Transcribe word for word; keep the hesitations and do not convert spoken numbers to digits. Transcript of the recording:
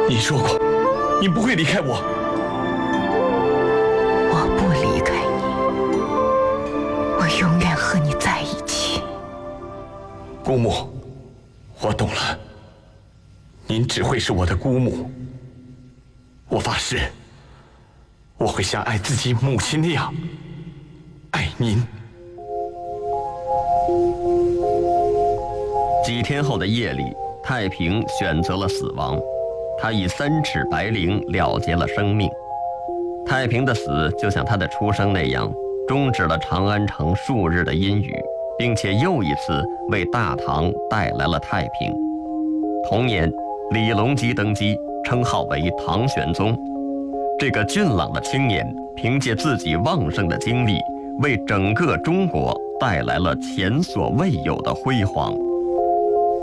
你说过，你不会离开我。 我不离开你，我永远和你在一起。 姑母，我懂了，您只会是我的姑母。我发誓，我会像爱自己母亲那样爱您。 几天后的夜里，太平选择了死亡，他以三尺白绫了结了生命。太平的死就像他的出生那样，终止了长安城数日的阴雨，并且又一次为大唐带来了太平。同年，李隆基登基，称号为唐玄宗。这个俊朗的青年，凭借自己旺盛的精力，为整个中国带来了前所未有的辉煌。